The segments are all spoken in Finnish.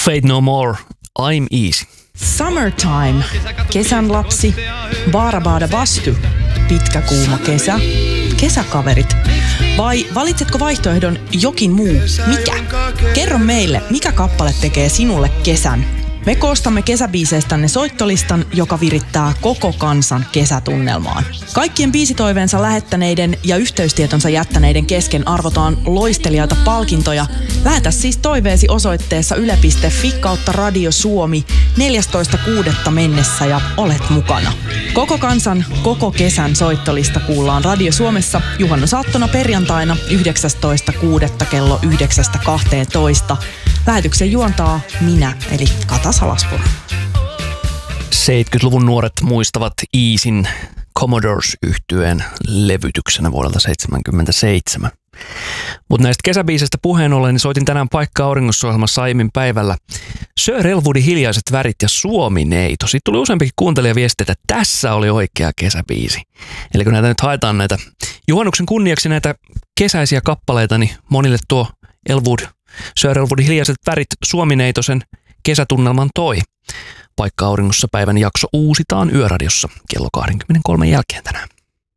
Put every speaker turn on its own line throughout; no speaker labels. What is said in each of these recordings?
Fate No More, I'm Easy.
Summertime, kesän lapsi, baarabaada bastu, pitkä kuuma kesä, kesäkaverit. Vai valitsetko vaihtoehdon jokin muu? Mikä? Kerro meille, mikä kappale tekee sinulle kesän. Me koostamme kesäbiiseistänne soittolistan, joka virittää koko kansan kesätunnelmaan. Kaikkien biisitoiveensa lähettäneiden ja yhteystietonsa jättäneiden kesken arvotaan loistelijoita palkintoja. Lähetä siis toiveesi osoitteessa yle.fi/Radio Suomi 14.6. mennessä ja olet mukana. Koko kansan, koko kesän soittolista kuullaan Radio Suomessa juhannusaattona perjantaina 19.6. kello 9.12. Lähetyksen juontaa minä, eli Kata Salaspuro.
70-luvun nuoret muistavat Easyn Commodores-yhtyeen levytyksenä vuodelta 1977. Mutta näistä kesäbiiseistä puheen ollen, niin soitin tänään Paikka auringossa -ohjelmassa aiemmin päivällä Sir Elwoodin Hiljaiset värit ja Suomi-neito. Siitä tuli useampikin kuuntelijaviesti, että tässä oli oikea kesäbiisi. Eli kun näitä nyt haetaan näitä juhannuksen kunniaksi näitä kesäisiä kappaleita, niin monille tuo Sir Elwoodin Hiljaiset värit Suomi-neito sen kesätunnelman toi. Paikka auringossa -päivän jakso uusitaan Yöradiossa kello 23 jälkeen tänään.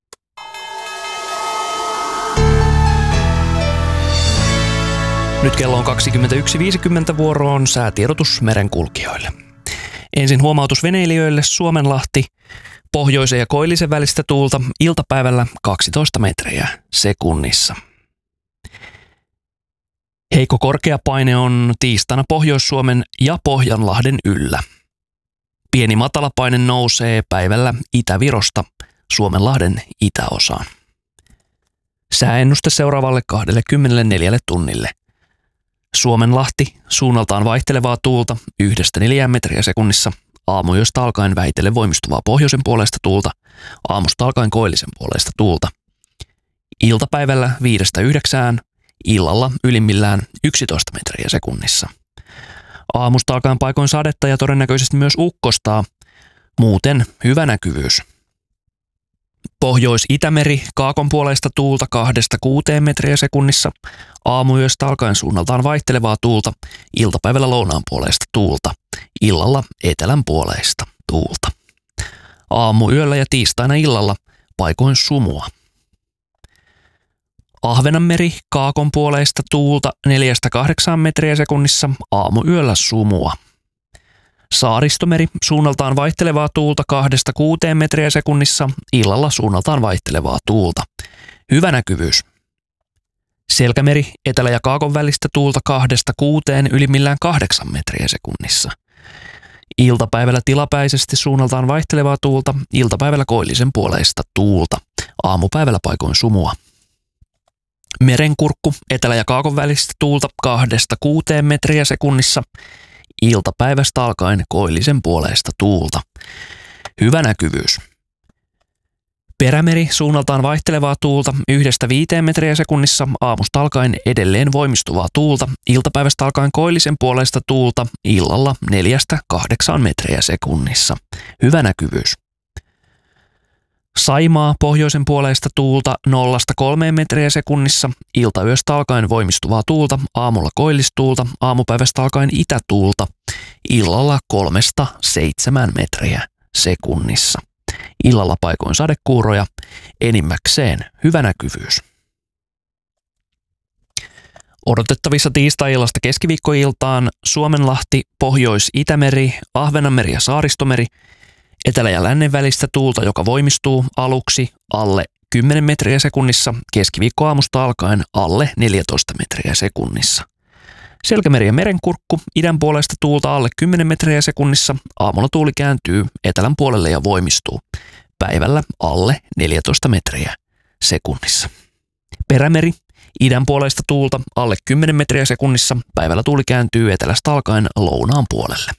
Nyt kello on 21.50, vuoroon säätiedotus merenkulkijoille. Ensin huomautus veneilijöille: Suomenlahti, pohjoisen ja koillisen välistä tuulta, iltapäivällä 12 metriä sekunnissa. Heikko korkeapaine on tiistaina Pohjois-Suomen ja Pohjanlahden yllä. Pieni matalapaine nousee päivällä Itä-Virosta Suomenlahden itäosaan. Sääennuste seuraavalle 24 tunnille. Suomenlahti, suunnaltaan vaihtelevaa tuulta 1–4 metriä sekunnissa, aamuyöstä alkaen vähitellen voimistuvaa pohjoisen puoleista tuulta, aamusta alkaen koillisen puoleista tuulta. Iltapäivällä 5–9, illalla ylimmillään 11 metriä sekunnissa. Aamusta alkaen paikoin sadetta ja todennäköisesti myös ukkostaa, muuten hyvä näkyvyys. Pohjois-Itämeri, kaakon puoleista tuulta 2–6 metriä sekunnissa, aamuyöstä alkaen suunnaltaan vaihtelevaa tuulta, iltapäivällä lounaan puoleista tuulta, illalla etelän puoleista tuulta. Aamuyöllä ja tiistaina illalla paikoin sumua. Ahvenanmeri, kaakon puoleista tuulta 4–8 metriä sekunnissa, aamuyöllä sumua. Saaristomeri, suunnaltaan vaihtelevaa tuulta 2–6 metriä sekunnissa, illalla suunnaltaan vaihtelevaa tuulta. Hyvä näkyvyys. Selkämeri, etelä- ja kaakon välistä tuulta 2–6, ylimmillään 8 metriä sekunnissa. Iltapäivällä tilapäisesti suunnaltaan vaihtelevaa tuulta, iltapäivällä koillisen puoleista tuulta, aamupäivällä paikoin sumua. Merenkurkku, etelä- ja kaakon välistä tuulta 2–6 metriä sekunnissa, iltapäivästä alkaen koillisen puoleista tuulta. Hyvä näkyvyys. Perämeri, suunnaltaan vaihtelevaa tuulta 1–5 metriä sekunnissa, aamusta alkaen edelleen voimistuvaa tuulta, iltapäivästä alkaen koillisen puoleista tuulta, illalla 4–8 metriä sekunnissa. Hyvä näkyvyys. Saimaa, pohjoisen puoleista tuulta 0–3 metriä sekunnissa, iltayöstä alkaen voimistuvaa tuulta, aamulla koillistuulta, aamupäivästä alkaen itätuulta, illalla 3–7 metriä sekunnissa. Illalla paikoin sadekuuroja, enimmäkseen hyvä näkyvyys. Odotettavissa tiistai-illasta keskiviikkoiltaan Suomenlahti, Pohjois-Itämeri, Ahvenanmeri ja Saaristomeri, etelä- ja lännen välistä tuulta, joka voimistuu aluksi alle 10 metriä sekunnissa, keskiviikkoaamusta alkaen alle 14 metriä sekunnissa. Selkämeri ja merenkurkku, idän puolesta tuulta alle 10 metriä sekunnissa, aamulla tuuli kääntyy etelän puolelle ja voimistuu. Päivällä alle 14 metriä sekunnissa. Perämeri, idän puolesta tuulta alle 10 metriä sekunnissa, päivällä tuuli kääntyy etelästä alkaen lounaan puolelle.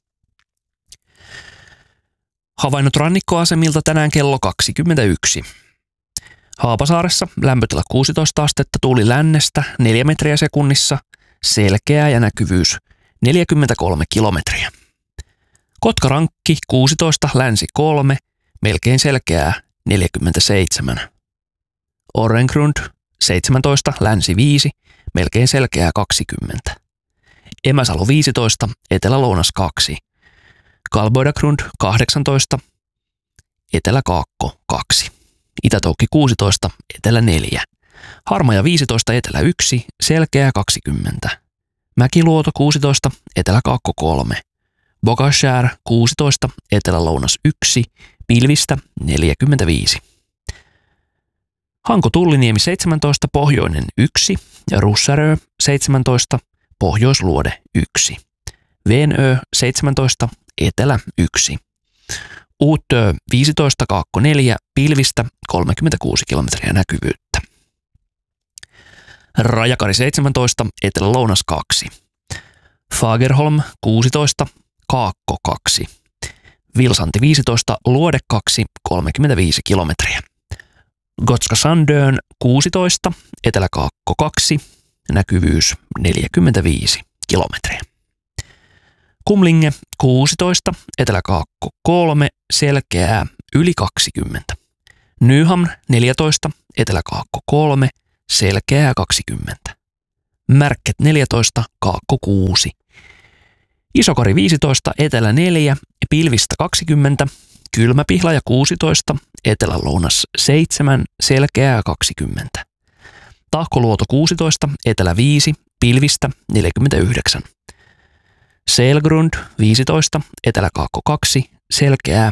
Havainnot rannikkoasemilta tänään kello 21. Haapasaaressa lämpötila 16 astetta, tuuli lännestä 4 metriä sekunnissa, selkeä ja näkyvyys 43 kilometriä. Kotkarankki 16, länsi 3, melkein selkeää 47. Orrengrund 17, länsi 5, melkein selkeää 20. Emäsalo 15, Etelä-Lounas 2. Kalboidagrund 18, Etelä-Kaakko 2. Itätoukki 16, Etelä 4. Harmaja 15, Etelä 1, Selkeä 20. Mäkiluoto 16, Etelä-Kaakko 3. Bogashär 16, Etelä-Lounas 1, pilvistä 45. Hanko-Tulliniemi 17, Pohjoinen 1 ja Russärö 17, Pohjoisluode 1. Venö 17, Etelä 1. Uutö 15, Kaakko 4, pilvistä 36 kilometriä näkyvyyttä. Rajakari 17, Etelä-Lounas 2. Fagerholm 16, Kaakko 2. Vilsanti 15, Luode 2, 35 kilometriä. Gotska Sandön 16, Etelä-Kaakko 2, näkyvyys 45 kilometriä. Kumlinge 16, Etelä-Kaakko 3, selkeää yli 20. Nyhamn 14, Etelä-Kaakko 3, selkeää 20. Märket 14, Kaakko 6. Isokari 15, Etelä 4, pilvistä 20. Kylmäpihlaja 16, Etelä-Lounas 7, selkeää 20. Tahkoluoto 16, Etelä 5, pilvistä 49. Selgrund 15, Etelä-Kaakko 2, selkeää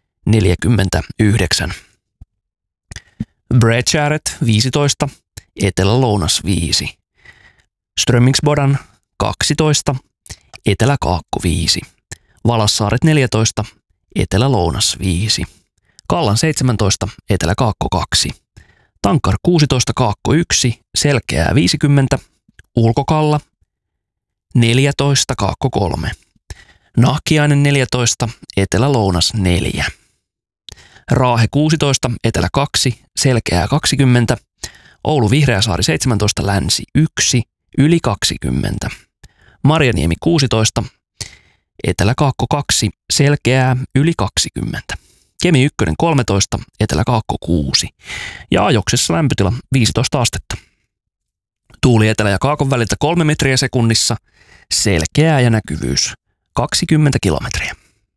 49. Bredskäret 15, Etelä-Lounas 5. Strömmingsbodan 12, Etelä-Kaakko 5. Valassaaret 14, Etelä-Lounas 5. Kallan 17, Etelä-Kaakko 2. Tankkar 16, Kaakko 1, selkeää 50. Ulkokalla 14, Kaakko 3. Nahkiainen 14, Etelä-Lounas 4. Raahe 16, Etelä 2, selkeää 20. Oulu Vihreäsaari 17, Länsi 1, yli 20. Marjaniemi 16, Etelä-Kaakko 2, selkeää yli 20. Kemi 1 13, Etelä-Kaakko 6 ja ajoksessa lämpötila 15 astetta. Tuuli etelä- ja kaakon väliltä 3 metriä sekunnissa, selkeää ja näkyvyys 20 kilometriä.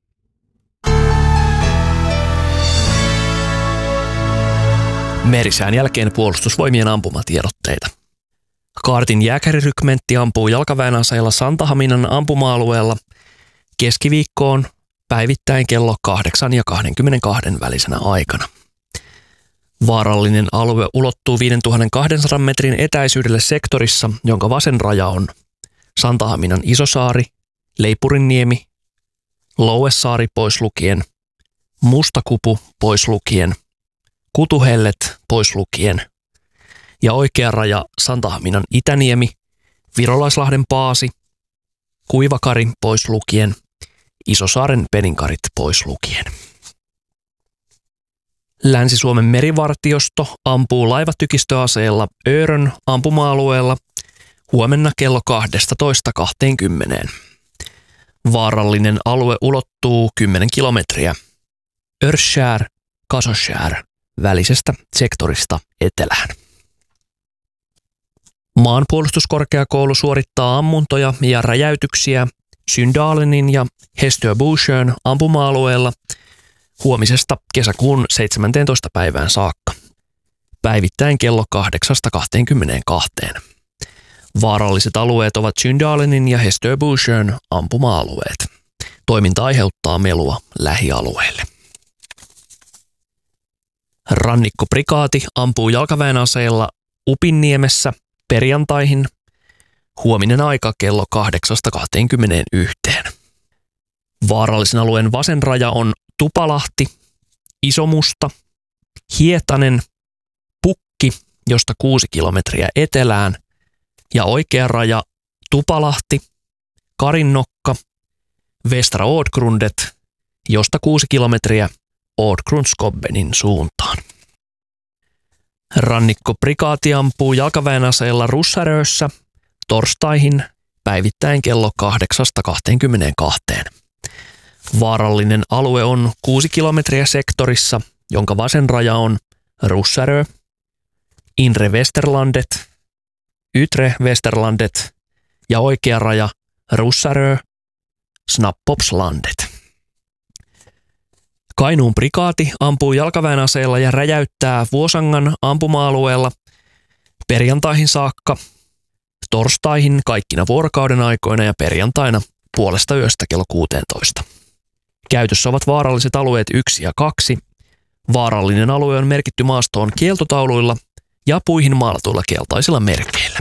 Merisään jälkeen puolustusvoimien ampumatiedotteita. Kaartin jääkärirykmentti ampuu jalkaväenaseella Santahaminan ampuma-alueella keskiviikkoon päivittäin kello 8 ja 22 välisenä aikana. Vaarallinen alue ulottuu 5200 metrin etäisyydelle sektorissa, jonka vasen raja on Santahaminan Isosaari, Leipurinniemi, Louesaari pois lukien, Mustakupu pois lukien, Kutuhellet pois lukien ja oikea raja Santahaminan Itäniemi, Virolaislahden Paasi, Kuivakari pois lukien, Isosaaren Peninkarit pois lukien. Länsi-Suomen merivartiosto ampuu laivatykistöaseella Öörön ampuma-alueella huomenna kello 12:20. Vaarallinen alue ulottuu 10 kilometriä Örskär, Kasoskär välisestä sektorista etelään. Maanpuolustuskorkeakoulu suorittaa ammuntoja ja räjäytyksiä Syndalenin ja Hästöbuskön ampuma-alueella huomisesta kesäkuun 17. päivään saakka. Päivittäin kello 8:22. Vaaralliset alueet ovat Syndalenin ja Hästöbuskön ampuma-alueet. Toiminta aiheuttaa melua lähialueelle. Rannikkoprikaati ampuu jalkaväenaseella Upinniemessä perjantaihin. Huominen aika kello 8:21. Vaarallisen alueen vasen raja on Tupalahti, Isomusta, Hietanen, Pukki, josta 6 kilometriä etelään, ja oikea raja Tupalahti, Karinnokka, Västra Ådgrundet, josta 6 kilometriä Ådgrundsgobbenin suuntaan. Rannikkoprikaati ampuu jalkaväenaseella Russärössä torstaihin päivittäin kello 8:22. Vaarallinen alue on 6 kilometriä sektorissa, jonka vasen raja on Russärö, Inre Westerlandet, Ytre Westerlandet ja oikea raja Russarö, Snappopslandet. Kainuun prikaati ampuu jalkaväen aseella ja räjäyttää Vuosangan ampuma-alueella perjantaihin saakka, torstaihin kaikkina vuorokauden aikoina ja perjantaina 00:30 kello 16. Käytössä ovat vaaralliset alueet 1 ja 2. Vaarallinen alue on merkitty maastoon kieltotauluilla ja puihin maalatuilla keltaisilla merkeillä.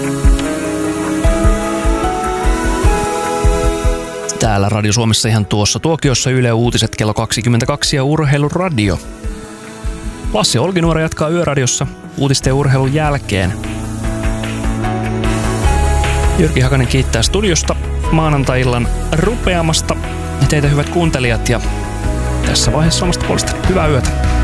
Täällä Radio Suomessa ihan tuossa tuokiossa Yle Uutiset kello 22 ja Urheiluradio. Lassi Olkinuora jatkaa Yöradiossa uutisten ja urheilun jälkeen. Jyrki Hakanen kiittää studiosta maanantai-illan rupeamasta. Teitä hyvät kuuntelijat ja tässä vaiheessa omasta puolesta hyvää yötä.